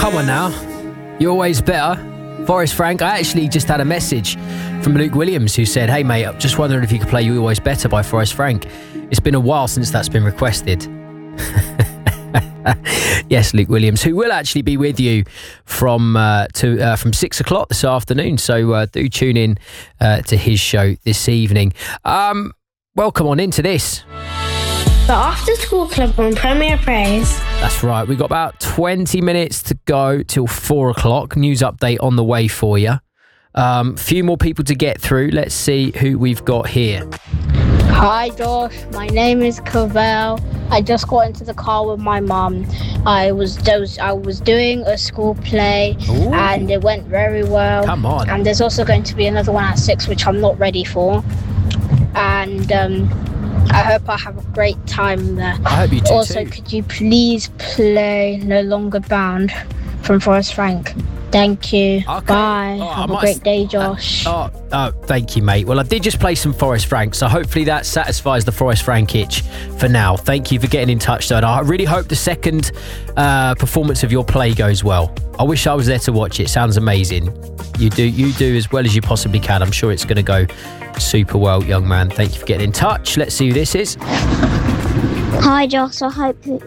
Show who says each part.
Speaker 1: Come on now. You're always better. Forrest Frank. I actually just had a message from Luke Williams who said, hey mate, I'm just wondering if you could play You Always Better by Forrest Frank. It's been a while since that's been requested. Yes, Luke Williams, who will actually be with you from 6 o'clock this afternoon. So do tune in to his show this evening. Welcome on into this.
Speaker 2: The After School Club on Premier Praise.
Speaker 1: That's right. We've got about 20 minutes to go till 4 o'clock. News update on the way for you. Few more people to get through. Let's see who we've got here.
Speaker 3: Hi Josh, my name is Cavell. I just got into the car with my mum. I was doing a school play. Ooh. And it went very well.
Speaker 1: Come on.
Speaker 3: And there's also going to be another one at 6 which I'm not ready for. And I hope I have a great time there.
Speaker 1: I hope you do
Speaker 3: also,
Speaker 1: too.
Speaker 3: Could you please play No Longer Bound from Forrest Frank? Thank you.
Speaker 1: Okay.
Speaker 3: Bye. Have a great day, Josh.
Speaker 1: Thank you, mate. Well, I did just play some Forrest Frank, so hopefully that satisfies the Forrest Frank itch for now. Thank you for getting in touch, though. And I really hope the second performance of your play goes well. I wish I was there to watch it. Sounds amazing. You do as well as you possibly can. I'm sure it's going to go super well, young man. Thank you for getting in touch. Let's see who this is.
Speaker 4: Hi, Josh. I hope